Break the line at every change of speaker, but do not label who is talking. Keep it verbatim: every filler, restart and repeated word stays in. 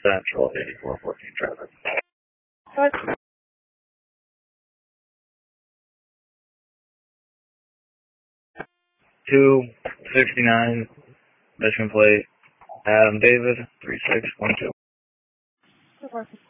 Central eighty-four fourteen traffic.
What?
two sixty-nine, Michigan plate, Adam David, three six one two.